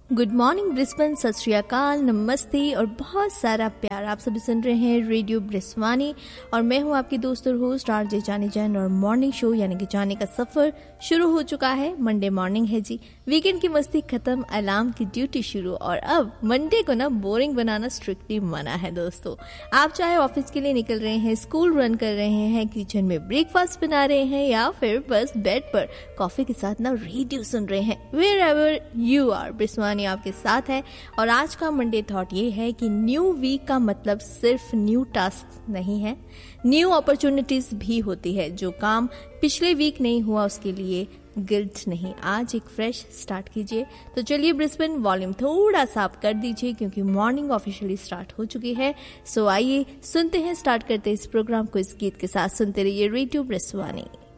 Good morning Brisbane, सत श्री अकाल, नमस्ते और बहुत सारा प्यार। आप सभी सुन रहे हैं रेडियो ब्रिस्वानी और मैं हूं आपकी दोस्त और होस्ट आरजे जानी जैन। और मॉर्निंग शो यानी कि जाने का सफर शुरू हो चुका है। मंडे मॉर्निंग है जी, वीकेंड की मस्ती खत्म, अलार्म की ड्यूटी शुरू। और अब मंडे को ना बोरिंग बनाना स्ट्रिक्टली मना है दोस्तों। आप चाहे ऑफिस के लिए निकल रहे हैं, स्कूल रन कर रहे हैं, किचन में ब्रेकफास्ट बना रहे हैं या फिर बस बेड पर कॉफी के साथ ना रेडियो सुन रहे हैं, वेयर एवर यू आर, ब्रिस्वानी आपके साथ है। और आज का मंडे थॉट ये है कि न्यू वीक का मतलब सिर्फ न्यू टास्क नहीं है, न्यू अपॉर्चुनिटीज भी होती है। जो काम पिछले वीक नहीं हुआ उसके लिए गिल्ट नहीं, आज एक फ्रेश स्टार्ट कीजिए। तो चलिए ब्रिस्बेन, वॉल्यूम थोड़ा सा आप कर दीजिए क्योंकि मॉर्निंग ऑफिशियली स्टार्ट हो चुकी है। सो आइए सुनते हैं, स्टार्ट करते हैं इस प्रोग्राम को इस गीत के साथ। सुनते रहिए रेडियो ब्रिस्वानी।